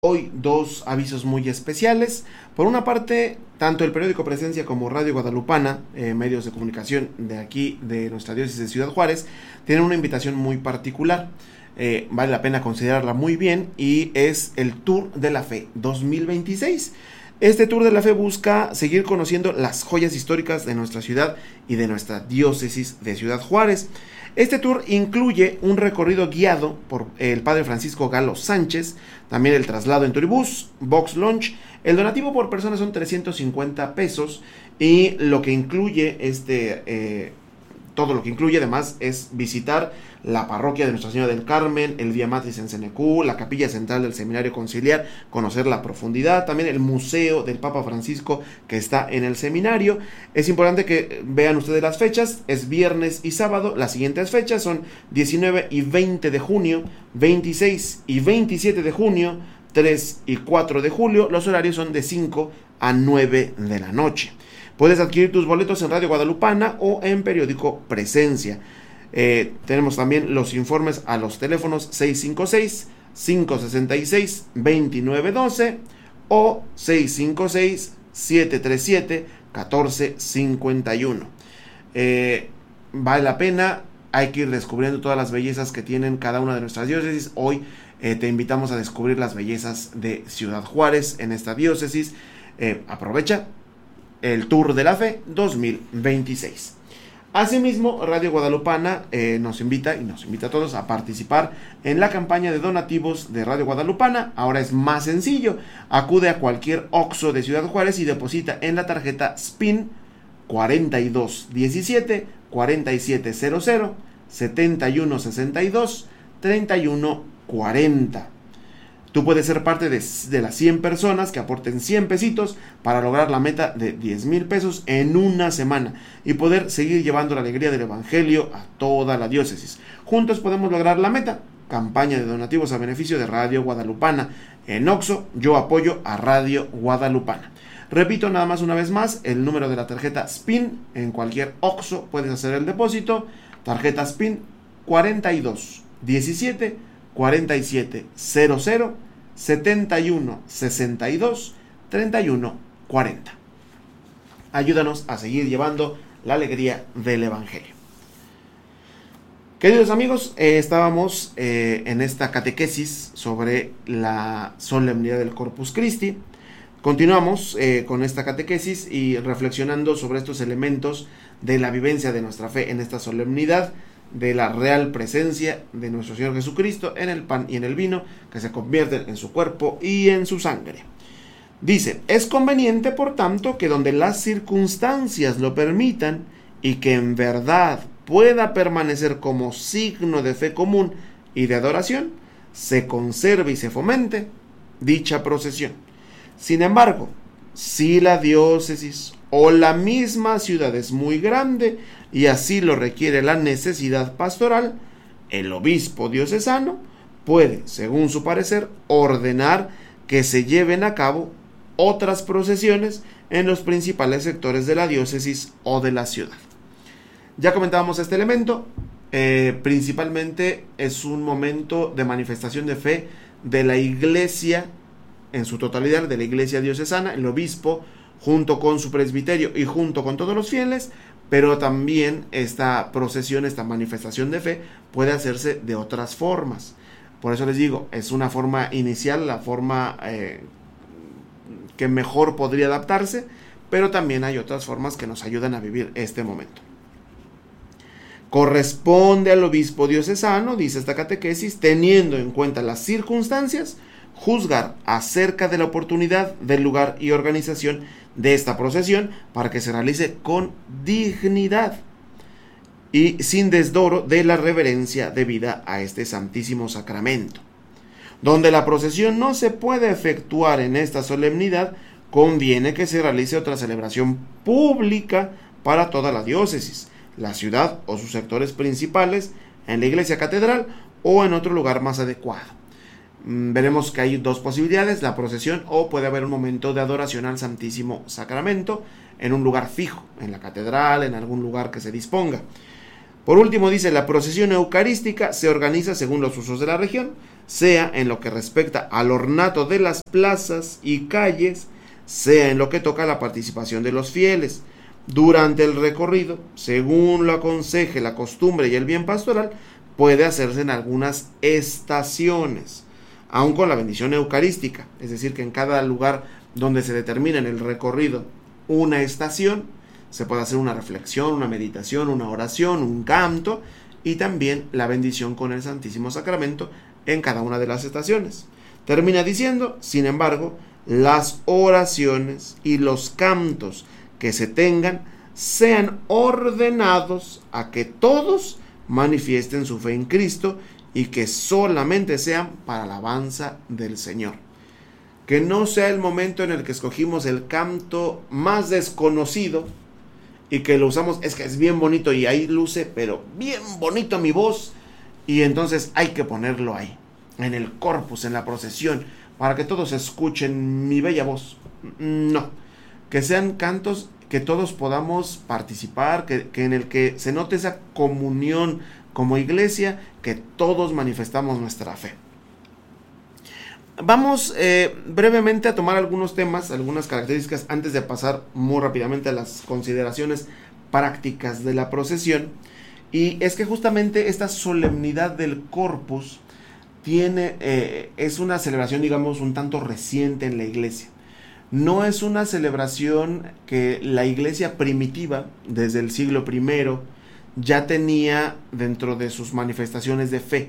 Hoy dos avisos muy especiales. Por una parte, tanto el periódico Presencia como Radio Guadalupana, medios de comunicación de aquí, de nuestra diócesis de Ciudad Juárez, tienen una invitación muy particular. Vale la pena considerarla muy bien y es el Tour de la Fe 2026. Este Tour de la Fe busca seguir conociendo las joyas históricas de nuestra ciudad y de nuestra diócesis de Ciudad Juárez. Este tour incluye un recorrido guiado por el padre Francisco Galo Sánchez, también el traslado en turibús, box lunch. El donativo por persona son 350 pesos y lo que incluye todo lo que incluye además es visitar la parroquia de Nuestra Señora del Carmen, el Vía Matriz en Cenecú, la capilla central del Seminario Conciliar, conocer la profundidad, también el museo del Papa Francisco que está en el seminario. Es importante que vean ustedes las fechas, es viernes y sábado. Las siguientes fechas son 19 y 20 de junio, 26 y 27 de junio, 3 y 4 de julio. Los horarios son de 5 a 9 de la noche. Puedes adquirir tus boletos en Radio Guadalupana o en periódico Presencia. Tenemos también los informes a los teléfonos 656-566-2912 o 656-737-1451. Vale la pena, hay que ir descubriendo todas las bellezas que tienen cada una de nuestras diócesis. Hoy te invitamos a descubrir las bellezas de Ciudad Juárez en esta diócesis. Aprovecha el Tour de la Fe 2026. Asimismo, Radio Guadalupana nos invita a todos a participar en la campaña de donativos de Radio Guadalupana. Ahora es más sencillo. Acude a cualquier Oxxo de Ciudad Juárez y deposita en la tarjeta SPIN 4217 4700 7162 3140. Tú puedes ser parte de las 100 personas que aporten 100 pesitos para lograr la meta de 10,000 pesos en una semana y poder seguir llevando la alegría del Evangelio a toda la diócesis. Juntos podemos lograr la meta. Campaña de donativos a beneficio de Radio Guadalupana. En Oxxo, yo apoyo a Radio Guadalupana. Repito nada más una vez más, el número de la tarjeta SPIN. En cualquier Oxxo puedes hacer el depósito. Tarjeta SPIN 4217 4700 7162 3140. Ayúdanos a seguir llevando la alegría del Evangelio. Queridos amigos, estábamos en esta catequesis sobre la solemnidad del Corpus Christi. Continuamos con esta catequesis y reflexionando sobre estos elementos de la vivencia de nuestra fe en esta solemnidad, de la real presencia de nuestro Señor Jesucristo en el pan y en el vino, que se convierten en su cuerpo y en su sangre. Dice, es conveniente, por tanto, que donde las circunstancias lo permitan y que en verdad pueda permanecer como signo de fe común y de adoración, se conserve y se fomente dicha procesión. Sin embargo, si la diócesis o la misma ciudad es muy grande y así lo requiere la necesidad pastoral, el obispo diocesano puede, según su parecer, ordenar que se lleven a cabo otras procesiones en los principales sectores de la diócesis o de la ciudad. Ya comentábamos este elemento. Principalmente es un momento de manifestación de fe de la iglesia en su totalidad, de la iglesia diocesana, el obispo junto con su presbiterio y junto con todos los fieles, pero también esta procesión, esta manifestación de fe puede hacerse de otras formas. Por eso les digo, es una forma inicial, la forma que mejor podría adaptarse, pero también hay otras formas que nos ayudan a vivir este momento. Corresponde al obispo diocesano, dice esta catequesis, teniendo en cuenta las circunstancias, juzgar acerca de la oportunidad, del lugar y organización de esta procesión para que se realice con dignidad y sin desdoro de la reverencia debida a este santísimo sacramento. Donde la procesión no se puede efectuar en esta solemnidad, conviene que se realice otra celebración pública para toda la diócesis, la ciudad o sus sectores principales, en la iglesia catedral o en otro lugar más adecuado. Veremos que hay dos posibilidades, la procesión o puede haber un momento de adoración al Santísimo Sacramento en un lugar fijo, en la catedral, en algún lugar que se disponga. Por último dice, la procesión eucarística se organiza según los usos de la región, sea en lo que respecta al ornato de las plazas y calles, sea en lo que toca a la participación de los fieles. Durante el recorrido, según lo aconseje la costumbre y el bien pastoral, puede hacerse en algunas estaciones, aun con la bendición eucarística, es decir, que en cada lugar donde se determine en el recorrido una estación, se puede hacer una reflexión, una meditación, una oración, un canto y también la bendición con el Santísimo Sacramento en cada una de las estaciones. Termina diciendo, sin embargo, las oraciones y los cantos que se tengan sean ordenados a que todos manifiesten su fe en Cristo y que solamente sean para alabanza del Señor. Que no sea el momento en el que escogimos el canto más desconocido y que lo usamos, es que es bien bonito y ahí luce, pero bien bonito mi voz, y entonces hay que ponerlo ahí, en el corpus, en la procesión, para que todos escuchen mi bella voz. No, que sean cantos que todos podamos participar, que en el que se note esa comunión como iglesia, que todos manifestamos nuestra fe. Vamos brevemente a tomar algunos temas, algunas características, antes de pasar muy rápidamente a las consideraciones prácticas de la procesión. Y es que justamente esta solemnidad del Corpus es una celebración, digamos, un tanto reciente en la iglesia. No es una celebración que la iglesia primitiva, desde el siglo I, ya tenía dentro de sus manifestaciones de fe.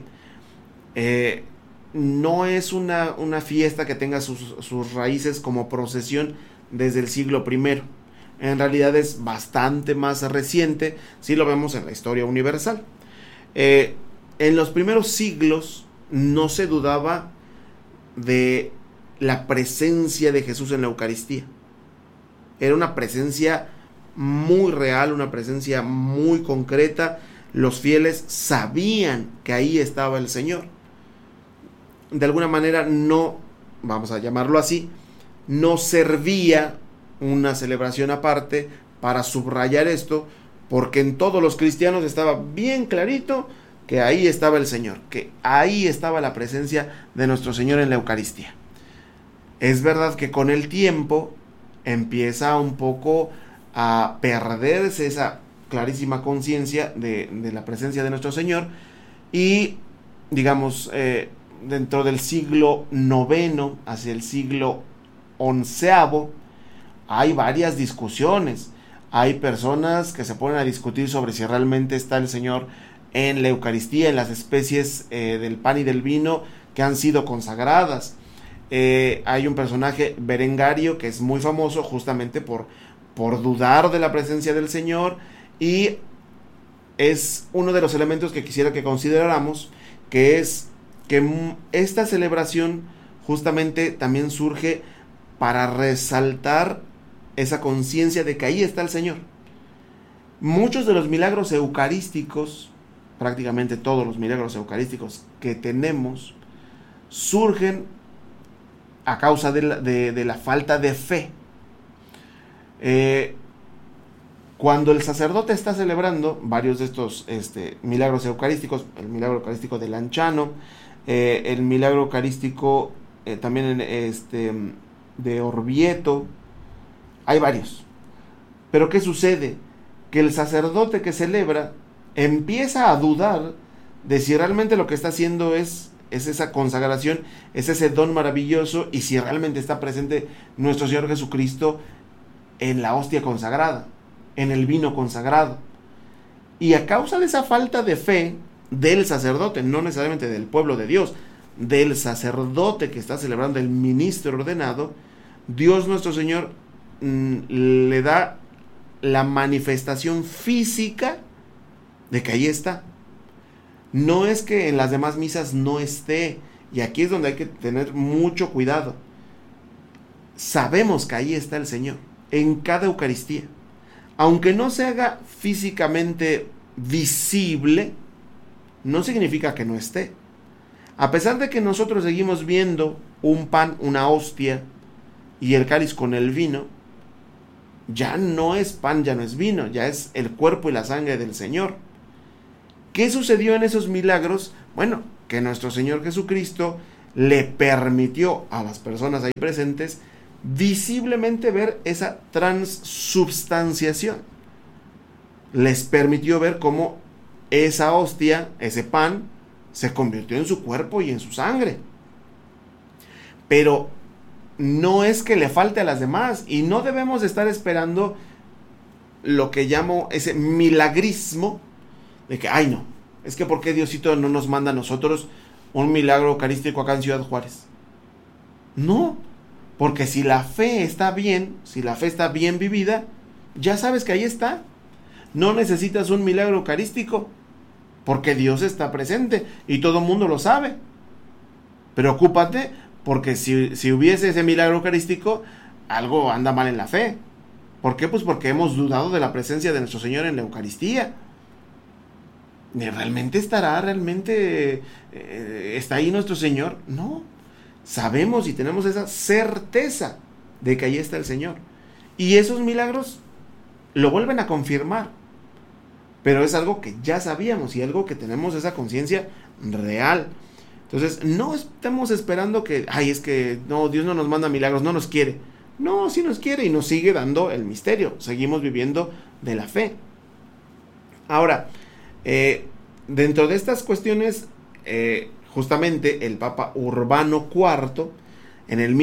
No es una fiesta que tenga sus raíces como procesión desde el siglo I. En realidad es bastante más reciente, si lo vemos en la historia universal. En los primeros siglos no se dudaba de la presencia de Jesús en la Eucaristía. Era una presencia muy real, una presencia muy concreta. Los fieles sabían que ahí estaba el Señor. De alguna manera no, vamos a llamarlo así, no servía una celebración aparte para subrayar esto, porque en todos los cristianos estaba bien clarito que ahí estaba el Señor, que ahí estaba la presencia de nuestro Señor en la Eucaristía. Es verdad que con el tiempo empieza un poco a perderse esa clarísima conciencia de la presencia de nuestro Señor y, digamos, dentro del siglo IX hacia el siglo XI hay varias discusiones. Hay personas que se ponen a discutir sobre si realmente está el Señor en la Eucaristía, en las especies del pan y del vino que han sido consagradas. Hay un personaje, Berengario, que es muy famoso justamente por dudar de la presencia del Señor, y es uno de los elementos que quisiera que consideráramos, que es que esta celebración justamente también surge para resaltar esa conciencia de que ahí está el Señor. Muchos de los milagros eucarísticos, prácticamente todos los milagros eucarísticos que tenemos, surgen a causa de la falta de fe. Cuando el sacerdote está celebrando varios de estos milagros eucarísticos, el milagro eucarístico de Lanciano, el milagro eucarístico también de Orvieto, hay varios. Pero ¿qué sucede? Que el sacerdote que celebra empieza a dudar de si realmente lo que está haciendo es esa consagración, es ese don maravilloso, y si realmente está presente nuestro Señor Jesucristo en la hostia consagrada, en el vino consagrado. Y a causa de esa falta de fe del sacerdote, no necesariamente del pueblo de Dios, del sacerdote que está celebrando, el ministro ordenado, Dios nuestro Señor le da la manifestación física de que ahí está. No es que en las demás misas no esté, y aquí es donde hay que tener mucho cuidado. Sabemos que ahí está el Señor, en cada Eucaristía. Aunque no se haga físicamente visible, no significa que no esté. A pesar de que nosotros seguimos viendo un pan, una hostia, y el cáliz con el vino, ya no es pan, ya no es vino, ya es el cuerpo y la sangre del Señor. ¿Qué sucedió en esos milagros? Bueno, que nuestro Señor Jesucristo le permitió a las personas ahí presentes visiblemente ver esa transubstanciación. Les permitió ver cómo esa hostia, ese pan, se convirtió en su cuerpo y en su sangre. Pero no es que le falte a las demás, y no debemos estar esperando lo que llamo ese milagrismo de que, ay no, es que ¿por qué Diosito no nos manda a nosotros un milagro eucarístico acá en Ciudad Juárez? No, porque si la fe está bien, si la fe está bien vivida, ya sabes que ahí está. No necesitas un milagro eucarístico, porque Dios está presente y todo el mundo lo sabe. Preocúpate, porque si hubiese ese milagro eucarístico, algo anda mal en la fe. ¿Por qué? Pues porque hemos dudado de la presencia de nuestro Señor en la Eucaristía. ¿Realmente estará? ¿Realmente está ahí nuestro Señor? No. Sabemos y tenemos esa certeza de que ahí está el Señor. Y esos milagros lo vuelven a confirmar. Pero es algo que ya sabíamos y algo que tenemos esa conciencia real. Entonces, no estemos esperando que, ay, es que no, Dios no nos manda milagros, no nos quiere. No, sí nos quiere y nos sigue dando el misterio. Seguimos viviendo de la fe. Ahora, dentro de estas cuestiones, justamente el Papa Urbano IV, en el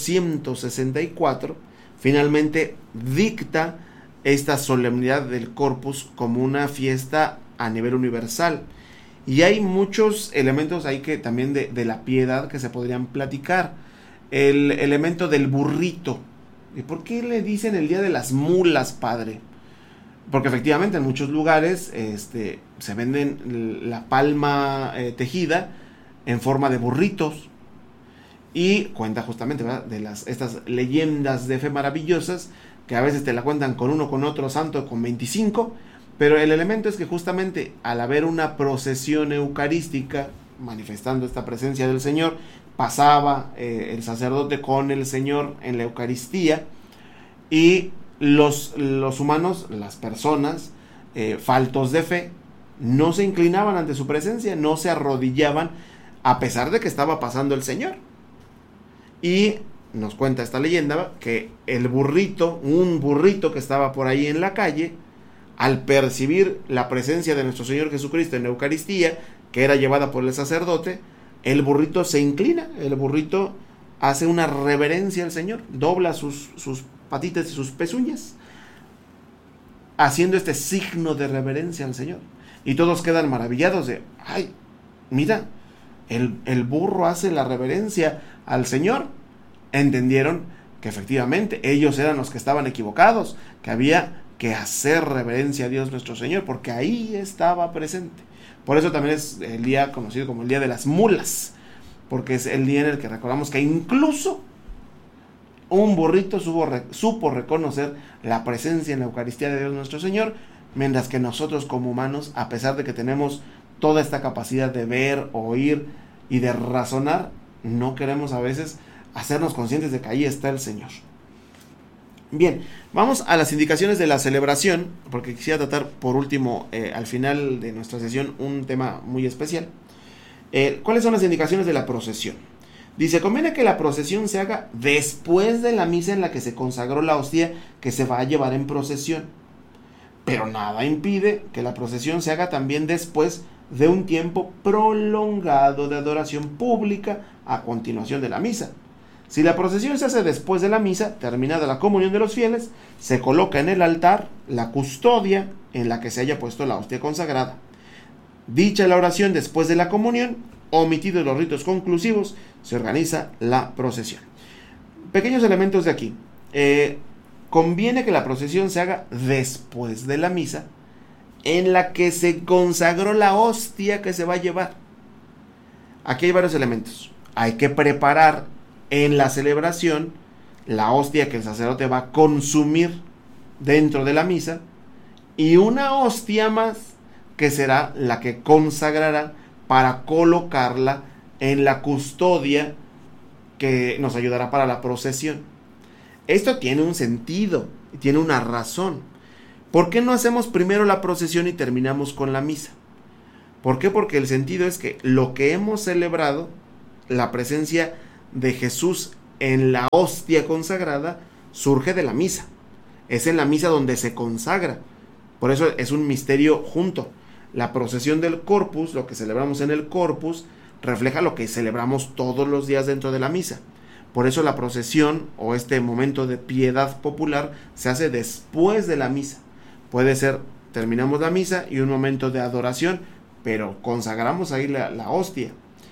1264, finalmente dicta esta solemnidad del Corpus como una fiesta a nivel universal. Y hay muchos elementos ahí que también de la piedad que se podrían platicar. El elemento del burrito. ¿Y por qué le dicen el día de las mulas, padre? Porque efectivamente en muchos lugares se venden la palma tejida en forma de burritos. Y cuenta justamente, ¿verdad?, de estas leyendas de fe maravillosas, que a veces te la cuentan con uno, con otro santo, con 25, pero el elemento es que justamente al haber una procesión eucarística manifestando esta presencia del Señor, pasaba el sacerdote con el Señor en la Eucaristía, y los humanos, las personas faltos de fe, no se inclinaban ante su presencia, no se arrodillaban a pesar de que estaba pasando el Señor. Y nos cuenta esta leyenda que el burrito, un burrito que estaba por ahí en la calle, al percibir la presencia de nuestro Señor Jesucristo en la Eucaristía, que era llevada por el sacerdote, el burrito se inclina, el burrito hace una reverencia al Señor, dobla sus patitas y sus pezuñas, haciendo este signo de reverencia al Señor. Y todos quedan maravillados de, ay, mira, el burro hace la reverencia al Señor. Entendieron que efectivamente ellos eran los que estaban equivocados, que había que hacer reverencia a Dios nuestro Señor, porque ahí estaba presente. Por eso también es el día conocido como el Día de las Mulas, porque es el día en el que recordamos que incluso un burrito supo reconocer la presencia en la Eucaristía de Dios nuestro Señor, mientras que nosotros como humanos, a pesar de que tenemos toda esta capacidad de ver, oír y de razonar, no queremos a veces hacernos conscientes de que ahí está el Señor. Bien, vamos a las indicaciones de la celebración, porque quisiera tratar por último, al final de nuestra sesión, un tema muy especial. ¿Cuáles son las indicaciones de la procesión? Dice, conviene que la procesión se haga después de la misa en la que se consagró la hostia que se va a llevar en procesión. Pero nada impide que la procesión se haga también después de un tiempo prolongado de adoración pública a continuación de la misa. Si la procesión se hace después de la misa, terminada la comunión de los fieles, se coloca en el altar la custodia en la que se haya puesto la hostia consagrada. Dicha la oración después de la comunión, omitidos los ritos conclusivos, se organiza la procesión. Pequeños elementos de aquí. Conviene que la procesión se haga después de la misa en la que se consagró la hostia que se va a llevar. Aquí hay varios elementos. Hay que preparar en la celebración la hostia que el sacerdote va a consumir dentro de la misa, y una hostia más que será la que consagrará para colocarla en la custodia que nos ayudará para la procesión. Esto tiene un sentido, tiene una razón. ¿Por qué no hacemos primero la procesión y terminamos con la misa? ¿Por qué? Porque el sentido es que lo que hemos celebrado, la presencia de Jesús en la hostia consagrada, surge de la misa. Es en la misa donde se consagra. Por eso es un misterio junto. La procesión del Corpus, lo que celebramos en el Corpus, refleja lo que celebramos todos los días dentro de la misa. Por eso la procesión o este momento de piedad popular se hace después de la misa. Puede ser, terminamos la misa y un momento de adoración, pero consagramos ahí la hostia.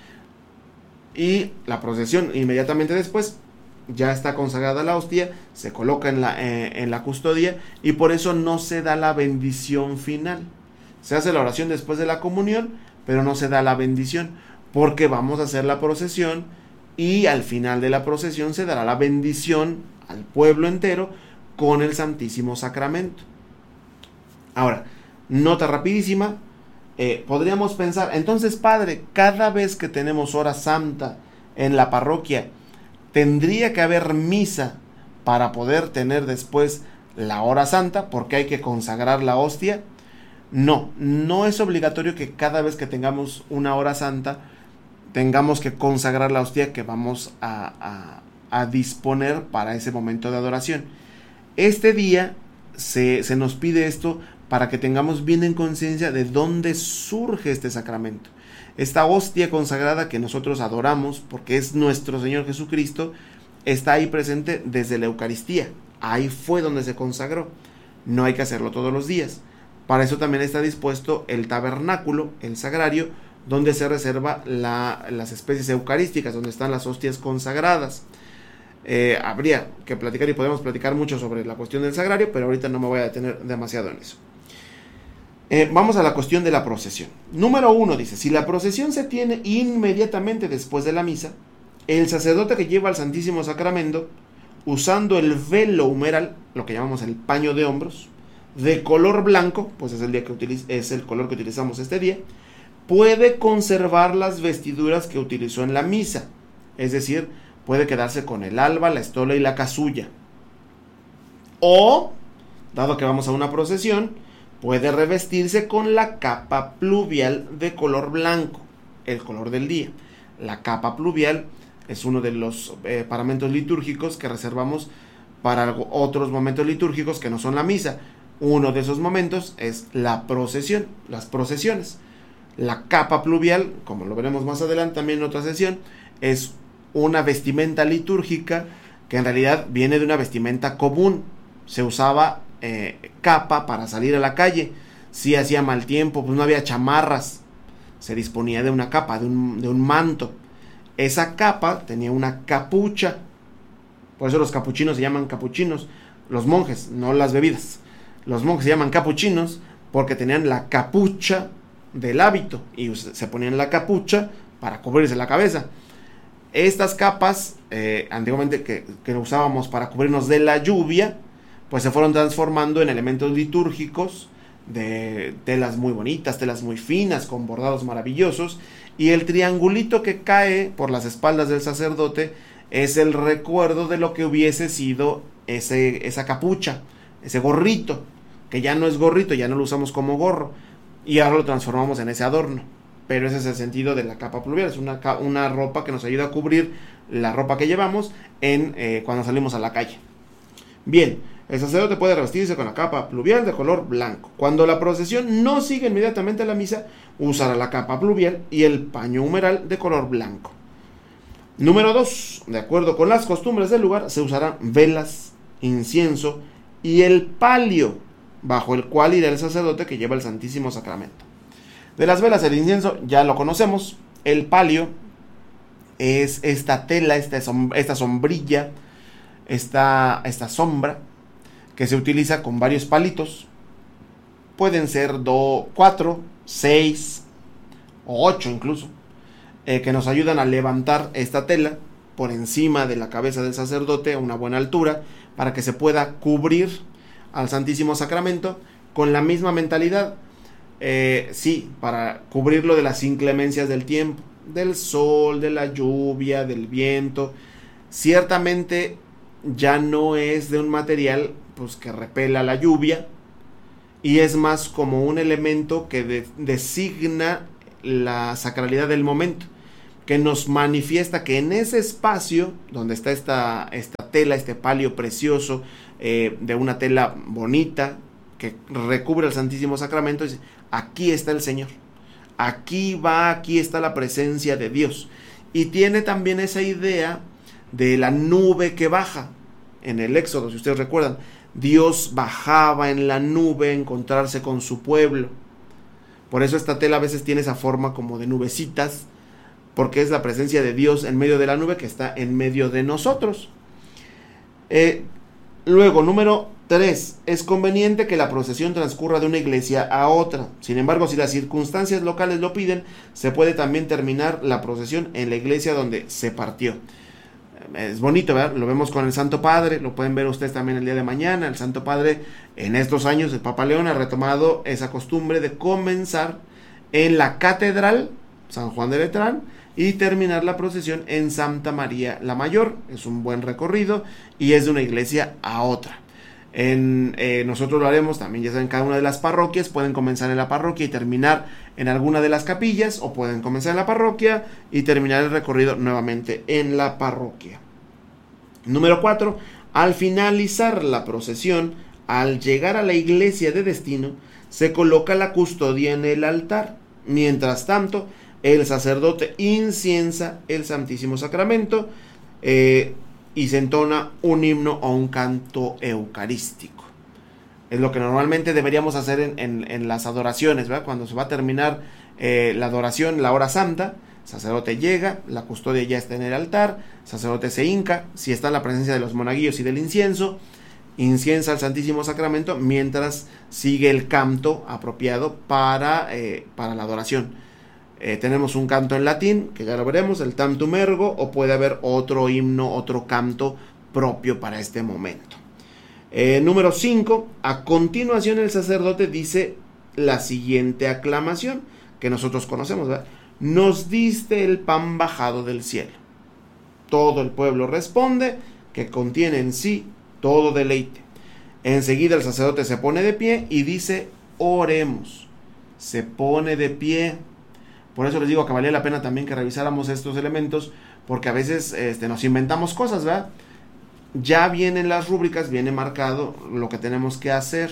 Y la procesión inmediatamente después, ya está consagrada la hostia, se coloca en la custodia y por eso no se da la bendición final. Se hace la oración después de la comunión, pero no se da la bendición, porque vamos a hacer la procesión y al final de la procesión se dará la bendición al pueblo entero con el Santísimo Sacramento. Ahora, nota rapidísima, podríamos pensar, entonces padre, cada vez que tenemos hora santa en la parroquia, ¿tendría que haber misa para poder tener después la hora santa porque hay que consagrar la hostia? No, no es obligatorio que cada vez que tengamos una hora santa tengamos que consagrar la hostia que vamos a disponer para ese momento de adoración. Este día se nos pide esto para que tengamos bien en conciencia de dónde surge este sacramento. Esta hostia consagrada que nosotros adoramos, porque es nuestro Señor Jesucristo, está ahí presente desde la Eucaristía. Ahí fue donde se consagró. No hay que hacerlo todos los días. Para eso también está dispuesto el tabernáculo, el sagrario, donde se reserva las especies eucarísticas, donde están las hostias consagradas. Habría que platicar y podemos platicar mucho sobre la cuestión del sagrario, pero ahorita no me voy a detener demasiado en eso. Vamos a la cuestión de la procesión. Número 1 dice, si la procesión se tiene inmediatamente después de la misa, el sacerdote que lleva el Santísimo Sacramento, usando el velo humeral, lo que llamamos el paño de hombros, de color blanco, pues es el color que utilizamos este día, puede conservar las vestiduras que utilizó en la misa, es decir, puede quedarse con el alba, la estola y la casulla. O, dado que vamos a una procesión, puede revestirse con la capa pluvial de color blanco, el color del día. La capa pluvial es uno de los paramentos litúrgicos que reservamos para otros momentos litúrgicos que no son la misa. Uno de esos momentos es la procesión, las procesiones. La capa pluvial, como lo veremos más adelante también en otra sesión, es una vestimenta litúrgica que en realidad viene de una vestimenta común. Se usaba capa para salir a la calle. Si hacía mal tiempo, pues no había chamarras, se disponía de una capa, de un manto. Esa capa tenía una capucha, por eso los capuchinos se llaman capuchinos, los monjes, no las bebidas. Los monjes se llaman capuchinos porque tenían la capucha del hábito y se ponían la capucha para cubrirse la cabeza. Estas capas, antiguamente que usábamos para cubrirnos de la lluvia, pues se fueron transformando en elementos litúrgicos de telas muy bonitas, telas muy finas, con bordados maravillosos, y el triangulito que cae por las espaldas del sacerdote es el recuerdo de lo que hubiese sido esa capucha, ese gorrito, que ya no es gorrito, ya no lo usamos como gorro, y ahora lo transformamos en ese adorno. Pero ese es el sentido de la capa pluvial, es una ropa que nos ayuda a cubrir la ropa que llevamos cuando salimos a la calle. Bien, el sacerdote puede revestirse con la capa pluvial de color blanco. Cuando la procesión no sigue inmediatamente a la misa, usará la capa pluvial y el paño humeral de color blanco. Número 2. De acuerdo con las costumbres del lugar, se usarán velas, incienso y el palio, bajo el cual irá el sacerdote que lleva el Santísimo Sacramento. De las velas, el incienso ya lo conocemos. El palio es esta tela, esta sombrilla, esta sombra que se utiliza con varios palitos. Pueden ser 4, 6 o 8 incluso, que nos ayudan a levantar esta tela por encima de la cabeza del sacerdote a una buena altura para que se pueda cubrir al Santísimo Sacramento con la misma mentalidad. Sí, para cubrirlo de las inclemencias del tiempo, del sol, de la lluvia, del viento. Ciertamente ya no es de un material pues que repela la lluvia, y es más como un elemento que designa la sacralidad del momento, que nos manifiesta que en ese espacio donde está esta tela, este palio precioso, de una tela bonita que recubre el Santísimo Sacramento, dice, aquí está el Señor, aquí está la presencia de Dios. Y tiene también esa idea de la nube que baja. En el Éxodo, si ustedes recuerdan, Dios bajaba en la nube a encontrarse con su pueblo. Por eso esta tela a veces tiene esa forma como de nubecitas, porque es la presencia de Dios en medio de la nube que está en medio de nosotros. Luego, número 3. Es conveniente que la procesión transcurra de una iglesia a otra. Sin embargo, si las circunstancias locales lo piden, se puede también terminar la procesión en la iglesia donde se partió. Es bonito, ¿verdad? Lo vemos con el Santo Padre, lo pueden ver ustedes también el día de mañana. El Santo Padre, en estos años, el Papa León ha retomado esa costumbre de comenzar en la catedral San Juan de Letrán y terminar la procesión en Santa María la Mayor. Es un buen recorrido y es de una iglesia a otra. Nosotros lo haremos también, ya saben, cada una de las parroquias. Pueden comenzar en la parroquia y terminar en alguna de las capillas, o pueden comenzar en la parroquia y terminar el recorrido nuevamente en la parroquia. Número 4. Al finalizar la procesión, al llegar a la iglesia de destino, se coloca la custodia en el altar. Mientras tanto, el sacerdote inciensa el Santísimo Sacramento y se entona un himno o un canto eucarístico. Es lo que normalmente deberíamos hacer en las adoraciones, ¿verdad? Cuando se va a terminar la adoración, la hora santa, el sacerdote llega, la custodia ya está en el altar, el sacerdote se hinca, si está en la presencia de los monaguillos y del incienso, inciensa el Santísimo Sacramento mientras sigue el canto apropiado para la adoración. Tenemos un canto en latín, que ya lo veremos, el Tantum Ergo, o puede haber otro himno, otro canto propio para este momento. Número 5. A continuación el sacerdote dice la siguiente aclamación, que nosotros conocemos, ¿verdad? Nos diste el pan bajado del cielo. Todo el pueblo responde, que contiene en sí todo deleite. Enseguida el sacerdote se pone de pie y dice, oremos. Se pone de pie. Por eso les digo que valía la pena también que revisáramos estos elementos, porque a veces nos inventamos cosas, ¿verdad? Ya vienen las rúbricas, viene marcado lo que tenemos que hacer.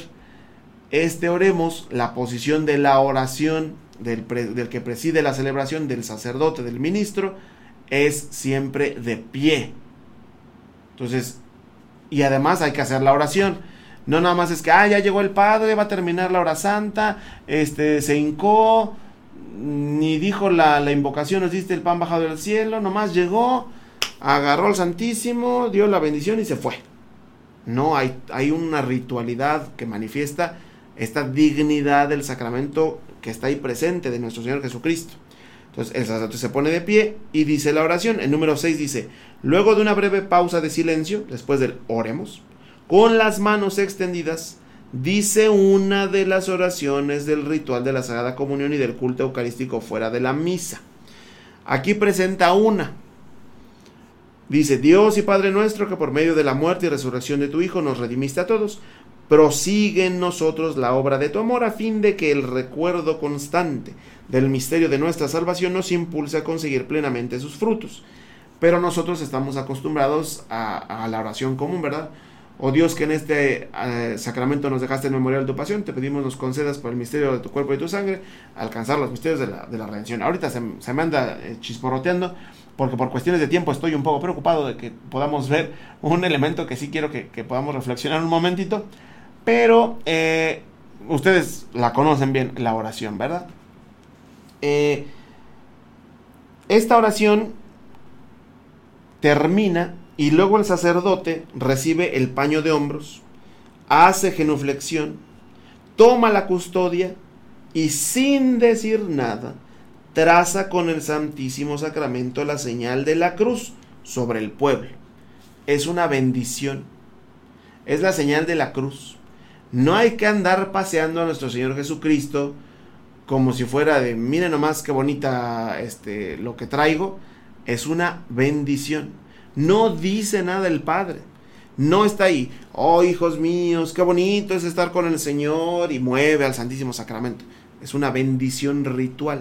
Oremos, la posición de la oración del que preside la celebración, del sacerdote, del ministro, es siempre de pie. Entonces, y además hay que hacer la oración. No nada más es que, ya llegó el Padre, va a terminar la hora santa, se hincó, ni dijo la invocación, nos diste el pan bajado del cielo, nomás llegó, agarró al Santísimo, dio la bendición y se fue. No, hay una ritualidad que manifiesta esta dignidad del sacramento que está ahí presente de nuestro Señor Jesucristo. Entonces el sacerdote se pone de pie y dice la oración. El número 6 dice, luego de una breve pausa de silencio, después del oremos, con las manos extendidas, dice una de las oraciones del ritual de la Sagrada Comunión y del culto eucarístico fuera de la misa. Aquí presenta una. Dice, Dios y Padre nuestro, que por medio de la muerte y resurrección de tu Hijo nos redimiste a todos, prosigue en nosotros la obra de tu amor, a fin de que el recuerdo constante del misterio de nuestra salvación nos impulse a conseguir plenamente sus frutos. Pero nosotros estamos acostumbrados a la oración común, ¿verdad? Oh Dios, que en este sacramento nos dejaste en memorial de tu pasión, te pedimos nos concedas por el misterio de tu cuerpo y tu sangre alcanzar los misterios de la redención. Ahorita se me anda chisporroteando, porque por cuestiones de tiempo estoy un poco preocupado de que podamos ver un elemento que sí quiero que podamos reflexionar un momentito, pero ustedes la conocen bien, la oración, ¿verdad? Esta oración termina y luego el sacerdote recibe el paño de hombros, hace genuflexión, toma la custodia y sin decir nada traza con el Santísimo Sacramento la señal de la cruz sobre el pueblo. Es una bendición, es la señal de la cruz. No hay que andar paseando a nuestro Señor Jesucristo como si fuera de, miren nomás qué bonita lo que traigo. Es una bendición. No dice nada el Padre. No está ahí, oh hijos míos, qué bonito es estar con el Señor, y mueve al Santísimo Sacramento. Es una bendición ritual.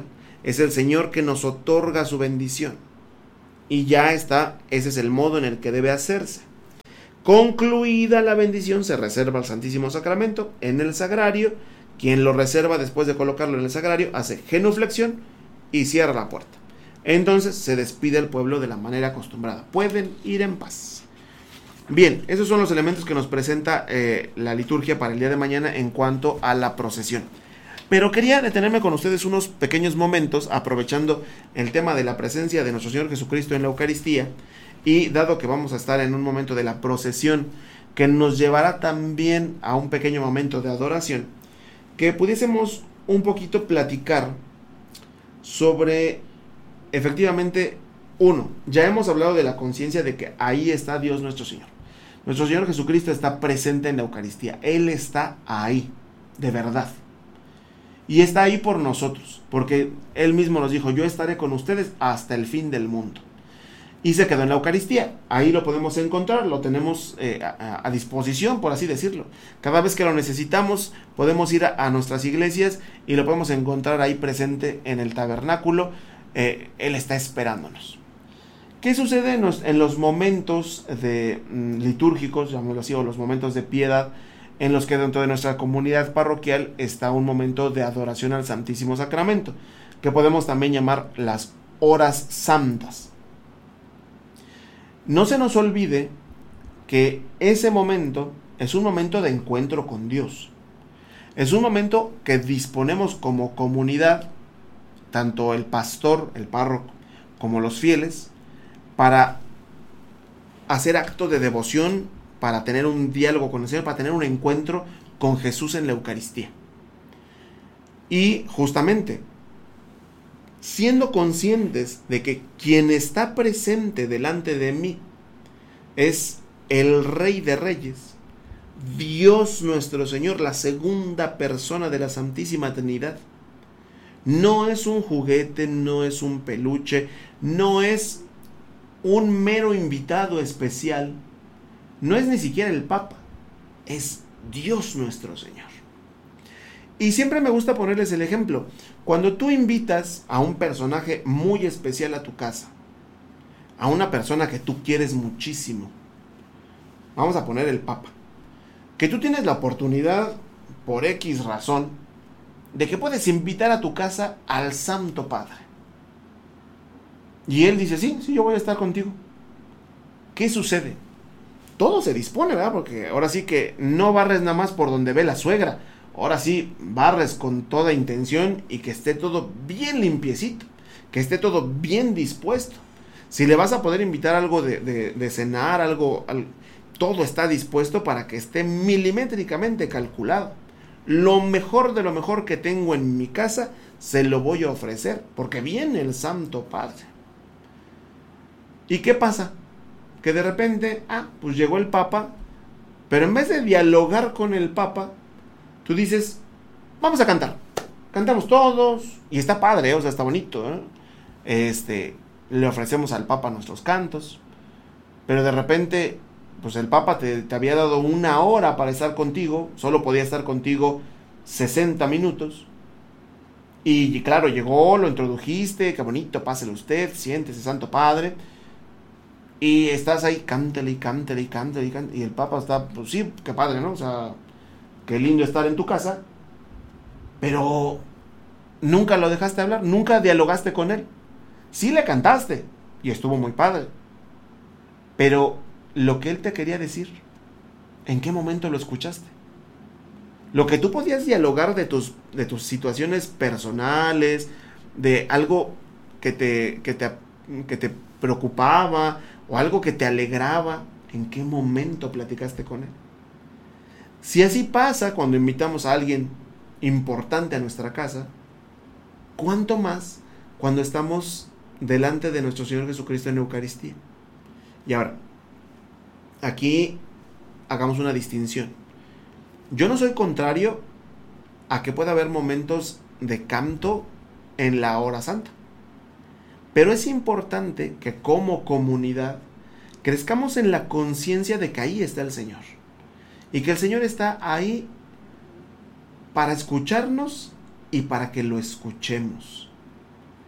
Es el Señor que nos otorga su bendición. Y ya está, ese es el modo en el que debe hacerse. Concluida la bendición, se reserva el Santísimo Sacramento en el sagrario. Quien lo reserva después de colocarlo en el sagrario hace genuflexión y cierra la puerta. Entonces se despide el pueblo de la manera acostumbrada. Pueden ir en paz. Bien, esos son los elementos que nos presenta la liturgia para el día de mañana en cuanto a la procesión. Pero quería detenerme con ustedes unos pequeños momentos, aprovechando el tema de la presencia de nuestro Señor Jesucristo en la Eucaristía, y dado que vamos a estar en un momento de la procesión que nos llevará también a un pequeño momento de adoración, que pudiésemos un poquito platicar sobre, efectivamente, ya hemos hablado de la conciencia de que ahí está Dios nuestro Señor. Nuestro Señor Jesucristo está presente en la Eucaristía. Él está ahí, de verdad. Y está ahí por nosotros, porque Él mismo nos dijo, yo estaré con ustedes hasta el fin del mundo. Y se quedó en la Eucaristía. Ahí lo podemos encontrar, lo tenemos a disposición, por así decirlo. Cada vez que lo necesitamos, podemos ir a nuestras iglesias y lo podemos encontrar ahí presente en el tabernáculo. Él está esperándonos. ¿Qué sucede en los momentos litúrgicos, llamémoslo así, o los momentos de piedad, en los que dentro de nuestra comunidad parroquial está un momento de adoración al Santísimo Sacramento, que podemos también llamar las horas santas? No se nos olvide que ese momento es un momento de encuentro con Dios. Es un momento que disponemos como comunidad, tanto el pastor, el párroco, como los fieles, para hacer acto de devoción, para tener un diálogo con el Señor, para tener un encuentro con Jesús en la Eucaristía. Y justamente, siendo conscientes de que quien está presente delante de mí es el Rey de Reyes, Dios nuestro Señor, la segunda persona de la Santísima Trinidad, no es un juguete, no es un peluche, no es un mero invitado especial, no es ni siquiera el Papa, es Dios nuestro Señor. Y siempre me gusta ponerles el ejemplo. Cuando tú invitas a un personaje muy especial a tu casa, a una persona que tú quieres muchísimo, vamos a poner el Papa, que tú tienes la oportunidad, por X razón, de que puedes invitar a tu casa al Santo Padre. Y él dice, sí, yo voy a estar contigo. ¿Qué sucede? Todo se dispone, ¿verdad? Porque ahora sí que no barres nada más por donde ve la suegra. Ahora sí, barres con toda intención y que esté todo bien limpiecito, que esté todo bien dispuesto. Si le vas a poder invitar algo de cenar, todo está dispuesto para que esté milimétricamente calculado. Lo mejor de lo mejor que tengo en mi casa se lo voy a ofrecer, porque viene el Santo Padre. ¿Y qué pasa? Que de repente, pues llegó el Papa, pero en vez de dialogar con el Papa, tú dices, vamos a cantar. Cantamos todos, y está padre, o sea, está bonito, le ofrecemos al Papa nuestros cantos, pero de repente, pues el Papa te había dado 1 hora para estar contigo, solo podía estar contigo 60 minutos, y claro, llegó, lo introdujiste, qué bonito, pásele usted, siéntese, Santo Padre, y estás ahí, cántale, y el Papa está, pues sí, qué padre, ¿no? O sea, qué lindo estar en tu casa, pero nunca lo dejaste hablar, nunca dialogaste con él. Sí le cantaste, y estuvo muy padre, pero lo que él te quería decir, ¿en qué momento lo escuchaste? Lo que tú podías dialogar de tus situaciones personales, de algo que te preocupaba, o algo que te alegraba, ¿en qué momento platicaste con él? Si así pasa cuando invitamos a alguien importante a nuestra casa, ¿cuánto más cuando estamos delante de nuestro Señor Jesucristo en Eucaristía? Y ahora, aquí hagamos una distinción. Yo no soy contrario a que pueda haber momentos de canto en la hora santa, pero es importante que como comunidad crezcamos en la conciencia de que ahí está el Señor y que el Señor está ahí para escucharnos y para que lo escuchemos.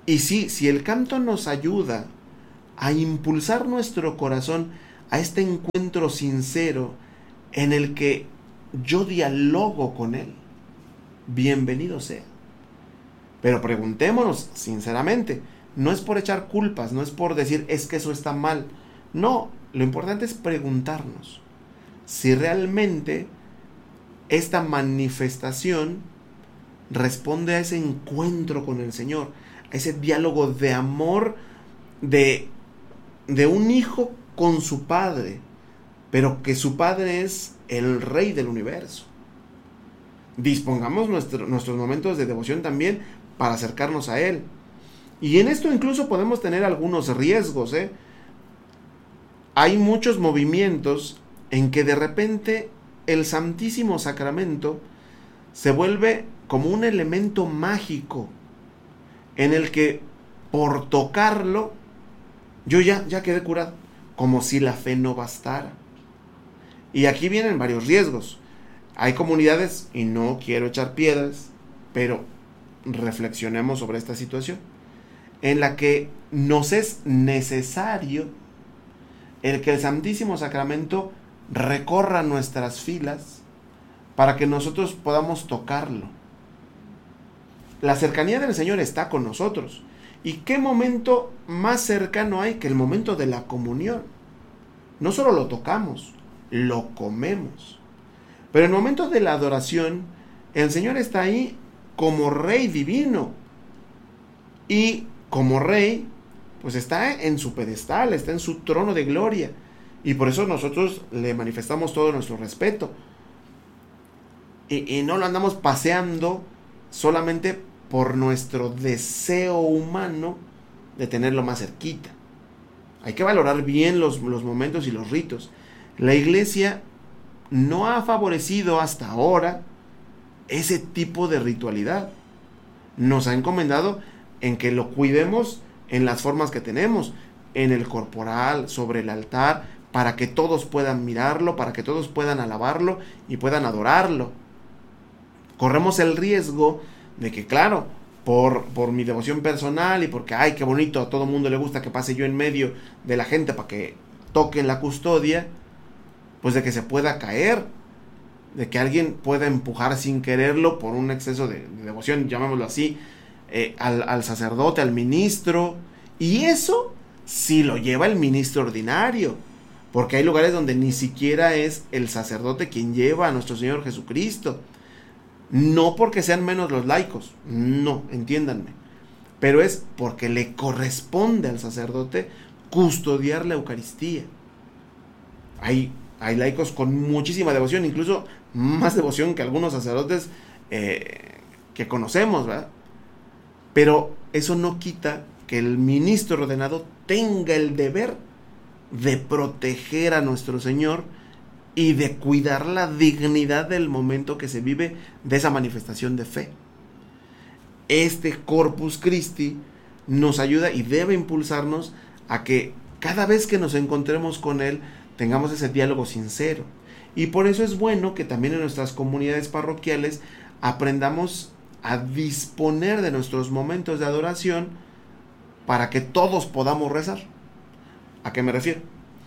Y sí, si el canto nos ayuda a impulsar nuestro corazón a este encuentro sincero en el que yo dialogo con Él, bienvenido sea. Pero preguntémonos sinceramente, no es por echar culpas, no es por decir es que eso está mal. No, lo importante es preguntarnos si realmente esta manifestación responde a ese encuentro con el Señor, a ese diálogo de amor de un hijo con su padre, pero que su padre es el Rey del universo. Dispongamos nuestros momentos de devoción también para acercarnos a Él. Y en esto incluso podemos tener algunos riesgos, Hay muchos movimientos en que de repente el Santísimo Sacramento se vuelve como un elemento mágico en el que por tocarlo yo ya quedé curado, como si la fe no bastara. Y aquí vienen varios riesgos. Hay comunidades, y no quiero echar piedras, pero reflexionemos sobre esta situación, en la que nos es necesario el que el Santísimo Sacramento recorra nuestras filas para que nosotros podamos tocarlo. La cercanía del Señor está con nosotros. ¿Y qué momento más cercano hay que el momento de la comunión? No solo lo tocamos, lo comemos. Pero en el momento de la adoración, el Señor está ahí como Rey divino. Y como Rey, pues está en su pedestal, está en su trono de gloria. Y por eso nosotros le manifestamos todo nuestro respeto. Y no lo andamos paseando solamente por nuestro deseo humano de tenerlo más cerquita. Hay que valorar bien los momentos y los ritos. La Iglesia no ha favorecido hasta ahora ese tipo de ritualidad. Nos ha encomendado en que lo cuidemos en las formas que tenemos, en el corporal, sobre el altar, para que todos puedan mirarlo, para que todos puedan alabarlo y puedan adorarlo. Corremos el riesgo de que, claro, por mi devoción personal y porque, ay, qué bonito, a todo mundo le gusta que pase yo en medio de la gente para que toquen la custodia, pues de que se pueda caer, de que alguien pueda empujar sin quererlo por un exceso de devoción, llamémoslo así, al sacerdote, al ministro. Y eso sí lo lleva el ministro ordinario, porque hay lugares donde ni siquiera es el sacerdote quien lleva a nuestro Señor Jesucristo. No porque sean menos los laicos, no, entiéndanme, pero es porque le corresponde al sacerdote custodiar la Eucaristía. Hay laicos con muchísima devoción, incluso más devoción que algunos sacerdotes que conocemos, ¿verdad? Pero eso no quita que el ministro ordenado tenga el deber de proteger a nuestro Señor y de cuidar la dignidad del momento que se vive de esa manifestación de fe. Este Corpus Christi nos ayuda y debe impulsarnos a que cada vez que nos encontremos con Él tengamos ese diálogo sincero. Y por eso es bueno que también en nuestras comunidades parroquiales aprendamos a disponer de nuestros momentos de adoración para que todos podamos rezar. ¿A qué me refiero?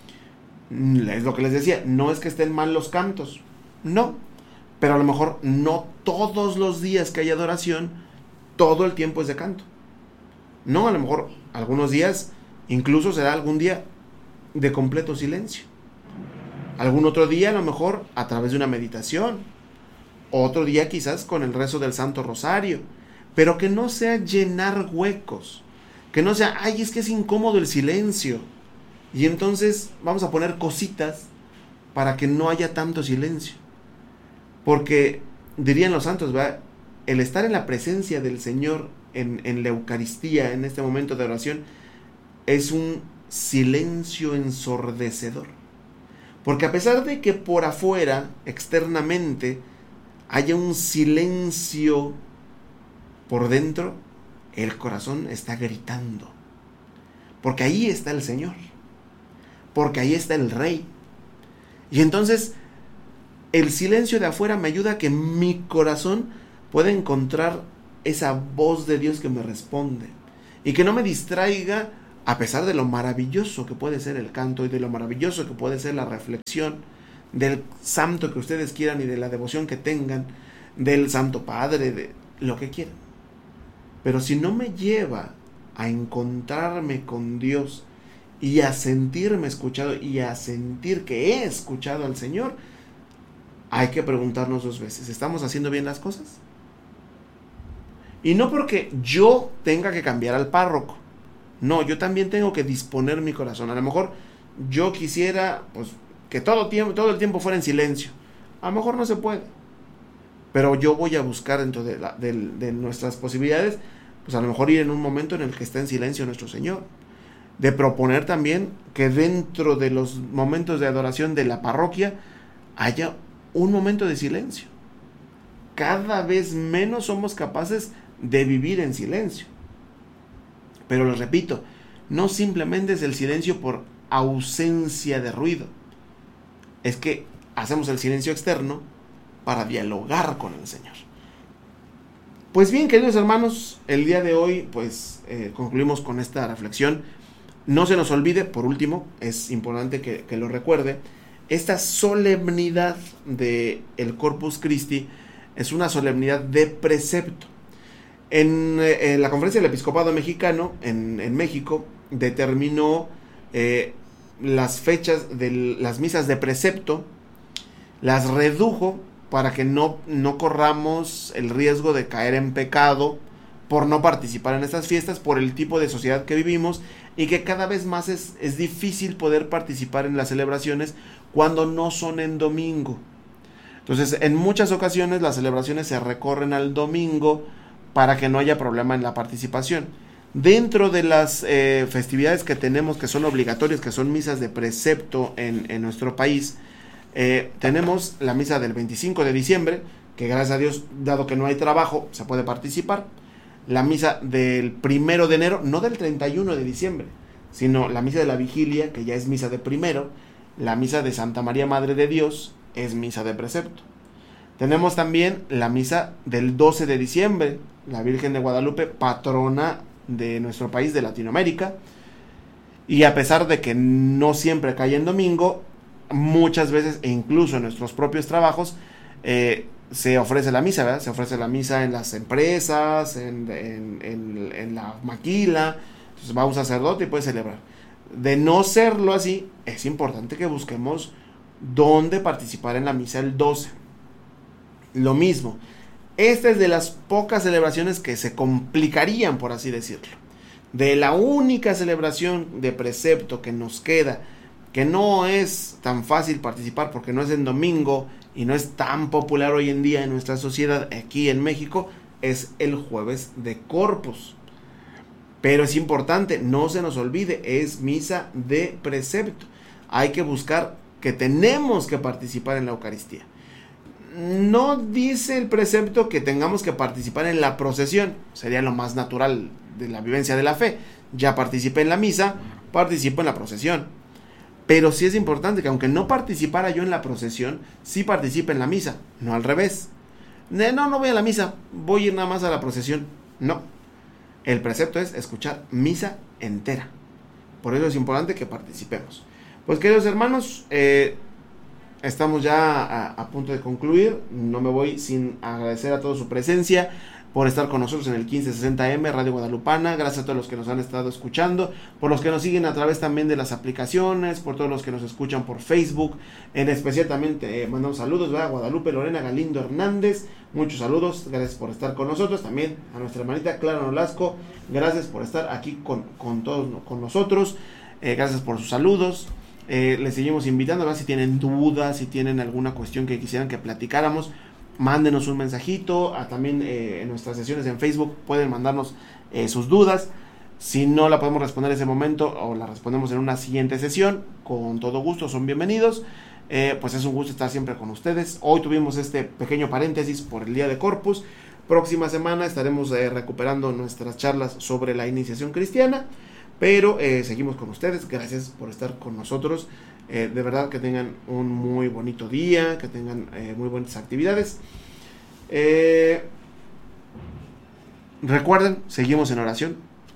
Es lo que les decía, no es que estén mal los cantos, no, pero a lo mejor no todos los días que hay adoración, todo el tiempo es de canto. No, a lo mejor algunos días, incluso será algún día de completo silencio. Algún otro día a lo mejor a través de una meditación. Otro día quizás con el rezo del Santo Rosario. Pero que no sea llenar huecos. Que no sea, ay, es que es incómodo el silencio. Y entonces vamos a poner cositas para que no haya tanto silencio. Porque dirían los santos, ¿verdad? El estar en la presencia del Señor en la Eucaristía, en este momento de oración, es un silencio ensordecedor. Porque a pesar de que por afuera, externamente, haya un silencio, por dentro, el corazón está gritando. Porque ahí está el Señor. Porque ahí está el Rey. Y entonces, el silencio de afuera me ayuda a que mi corazón pueda encontrar esa voz de Dios que me responde. y que no me distraiga a pesar de lo maravilloso que puede ser el canto y de lo maravilloso que puede ser la reflexión del santo que ustedes quieran y de la devoción que tengan, del Santo Padre, de lo que quieran. Pero si no me lleva a encontrarme con Dios y a sentirme escuchado y a sentir que he escuchado al Señor, hay que preguntarnos 2 veces, ¿estamos haciendo bien las cosas? Y no porque yo tenga que cambiar al párroco, no, yo también tengo que disponer mi corazón. A lo mejor yo quisiera pues, que todo el tiempo fuera en silencio. A lo mejor no se puede. Pero yo voy a buscar dentro de nuestras posibilidades, pues a lo mejor ir en un momento en el que esté en silencio nuestro Señor. De proponer también que dentro de los momentos de adoración de la parroquia haya un momento de silencio. Cada vez menos somos capaces de vivir en silencio. Pero les repito, no simplemente es el silencio por ausencia de ruido. Es que hacemos el silencio externo para dialogar con el Señor. Pues bien, queridos hermanos, el día de hoy pues concluimos con esta reflexión. No se nos olvide, por último, es importante que lo recuerde, esta solemnidad del Corpus Christi es una solemnidad de precepto. En la Conferencia del Episcopado Mexicano, en México, determinó las fechas de las misas de precepto, las redujo para que no corramos el riesgo de caer en pecado por no participar en estas fiestas, por el tipo de sociedad que vivimos y que cada vez más es difícil poder participar en las celebraciones cuando no son en domingo. Entonces, en muchas ocasiones las celebraciones se recorren al domingo para que no haya problema en la participación. Dentro de las festividades que tenemos, que son obligatorias, que son misas de precepto en nuestro país, tenemos la misa del 25 de diciembre, que gracias a Dios, dado que no hay trabajo, se puede participar. La misa del 1 de enero, no del 31 de diciembre, sino la misa de la vigilia, que ya es misa de primero. La misa de Santa María Madre de Dios es misa de precepto. Tenemos también la misa del 12 de diciembre, la Virgen de Guadalupe, patrona de nuestro país, de Latinoamérica. Y a pesar de que no siempre cae en domingo, muchas veces, e incluso en nuestros propios trabajos, se ofrece la misa, ¿verdad? Se ofrece la misa en las empresas, en la maquila. Entonces va un sacerdote y puede celebrar. De no serlo así, es importante que busquemos dónde participar en la misa el 12. Lo mismo, esta es de las pocas celebraciones que se complicarían, por así decirlo. De la única celebración de precepto que nos queda, que no es tan fácil participar porque no es en domingo y no es tan popular hoy en día en nuestra sociedad aquí en México, es el jueves de Corpus. Pero es importante, no se nos olvide, es misa de precepto. Hay que buscar que tenemos que participar en la Eucaristía. No dice el precepto que tengamos que participar en la procesión, sería lo más natural de la vivencia de la fe. Ya participé en la misa, participo en la procesión. Pero sí es importante que aunque no participara yo en la procesión, sí participe en la misa, no al revés. No voy a la misa, voy a ir nada más a la procesión. No, el precepto es escuchar misa entera. Por eso es importante que participemos. Pues queridos hermanos, estamos ya a punto de concluir. No me voy sin agradecer a todos su presencia por estar con nosotros en el 1560M Radio Guadalupana. Gracias a todos los que nos han estado escuchando, por los que nos siguen a través también de las aplicaciones, por todos los que nos escuchan por Facebook. En especial también te mandamos saludos, ¿verdad? Guadalupe Lorena Galindo Hernández, muchos saludos, gracias por estar con nosotros. También a nuestra hermanita Clara Nolasco, gracias por estar aquí con todos, con nosotros. Gracias por sus saludos. Les seguimos invitando, ¿verdad? Si tienen dudas, si tienen alguna cuestión que quisieran que platicáramos, mándenos un mensajito. También en nuestras sesiones en Facebook pueden mandarnos sus dudas. Si no la podemos responder en ese momento o la respondemos en una siguiente sesión, con todo gusto, son bienvenidos. Pues es un gusto estar siempre con ustedes. Hoy tuvimos este pequeño paréntesis por el día de Corpus. Próxima semana estaremos recuperando nuestras charlas sobre la iniciación cristiana. Pero seguimos con ustedes. Gracias por estar con nosotros. De verdad que tengan un muy bonito día, que tengan muy buenas actividades. Recuerden, seguimos en oración.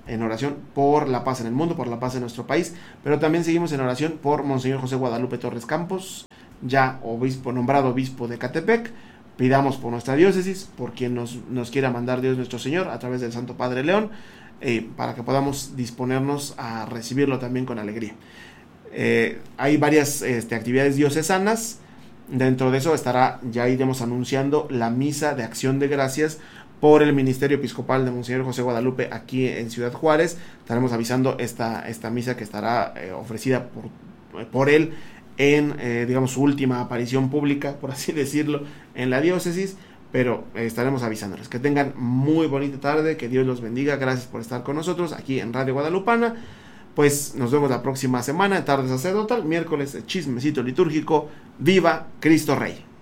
en oración por la paz en el mundo, por la paz en nuestro país, pero también seguimos en oración por Monseñor José Guadalupe Torres Campos, ya obispo, nombrado obispo de Catepec. Pidamos por nuestra diócesis, por quien nos quiera mandar Dios nuestro Señor a través del Santo Padre León, para que podamos disponernos a recibirlo también con alegría. Hay varias actividades diocesanas. Dentro de eso ya iremos anunciando la misa de acción de gracias por el Ministerio Episcopal de Monseñor José Guadalupe aquí en Ciudad Juárez. Estaremos avisando esta misa que estará ofrecida por él en, digamos, su última aparición pública, por así decirlo, en la diócesis, pero estaremos avisándoles. Que tengan muy bonita tarde, que Dios los bendiga, gracias por estar con nosotros aquí en Radio Guadalupana. Pues nos vemos la próxima semana, tarde sacerdotal, miércoles, chismecito litúrgico. ¡Viva Cristo Rey!